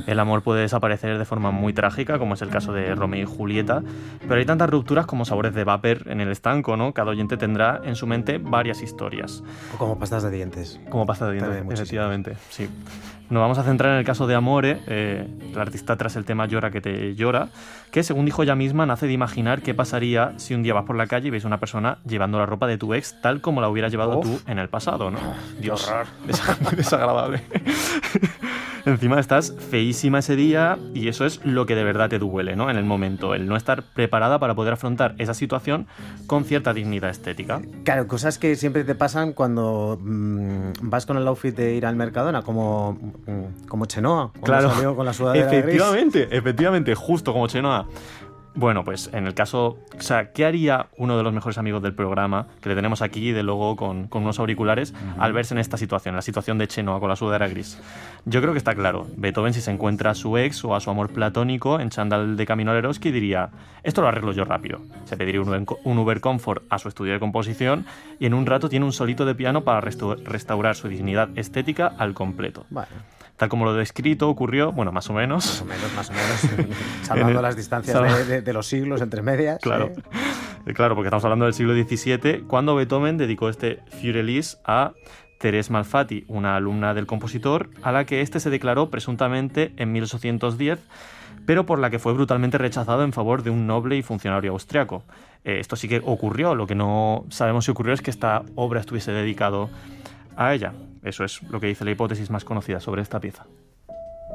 El amor puede desaparecer de forma muy trágica, como es el caso de Romeo y Julieta, pero hay tantas rupturas como sabores de vapor en el estanco, ¿no? Cada oyente tendrá en su mente varias historias. O como pastas de dientes. Como pasta de dientes, También efectivamente, sí. Nos vamos a centrar en el caso de Amore, el artista tras el tema Llora que te llora, que según dijo ella misma, nace de imaginar qué pasaría si un día vas por la calle y ves a una persona llevando la ropa de tu ex tal como la hubieras llevado tú en el pasado, ¿no? Dios, muy desagradable. Encima estás feísima ese día y eso es lo que de verdad te duele, ¿no? En el momento, el no estar preparada para poder afrontar esa situación con cierta dignidad estética. Claro, cosas que siempre te pasan cuando vas con el outfit de ir al Mercadona, como Chenoa, Claro, salió con la sudadera gris. efectivamente, justo como Chenoa. Bueno, pues en el caso, o sea, ¿qué haría uno de los mejores amigos del programa, que le tenemos aquí de luego con unos auriculares, al verse en esta situación, la situación de Chenoa con la sudadera gris? Yo creo que está claro. Beethoven, si se encuentra a su ex o a su amor platónico en chándal de camino al Eroski, diría, esto lo arreglo yo rápido. Se pediría un Uber Comfort a su estudio de composición y en un rato tiene un solito de piano para restaurar su dignidad estética al completo. Vale. Tal como lo descrito, ocurrió, bueno, más o menos. Más o menos. Salvando las distancias de los siglos entre medias. Claro, claro, porque estamos hablando del siglo XVII, cuando Beethoven dedicó este Fürelys a Thérèse Malfatti, una alumna del compositor, a la que éste se declaró presuntamente en 1810, pero por la que fue brutalmente rechazado en favor de un noble y funcionario austriaco. Esto sí que ocurrió, lo que no sabemos si ocurrió es que esta obra estuviese dedicado a ella. Eso es lo que dice la hipótesis más conocida sobre esta pieza.